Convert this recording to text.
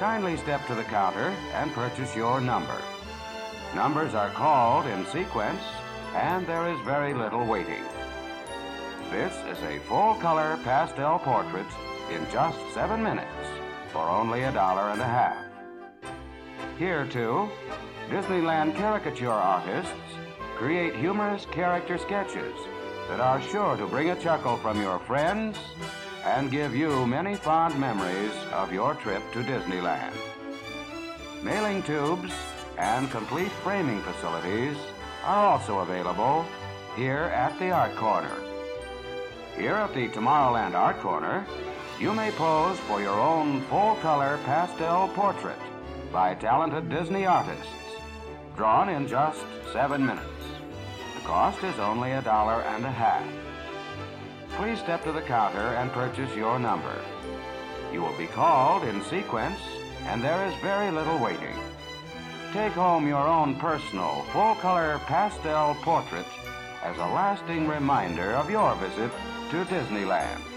Kindly step to the counter and purchase your number. Numbers are called in sequence, and there is very little waiting. This is a full-color pastel portrait in just 7 minutes for only $1.50. Here, too, Disneyland caricature artists create humorous character sketches that are sure to bring a chuckle from your friends and give you many fond memories of your trip to Disneyland. Mailing tubes and complete framing facilities are also available here at the Art Corner. Here at the Tomorrowland Art Corner, you may pose for your own full-color pastel portrait by talented Disney artists, drawn in just 7 minutes. The cost is only $1.50. Please step to the counter and purchase your number. You will be called in sequence, and there is very little waiting. Take home your own personal full-color pastel portrait as a lasting reminder of your visit to Disneyland.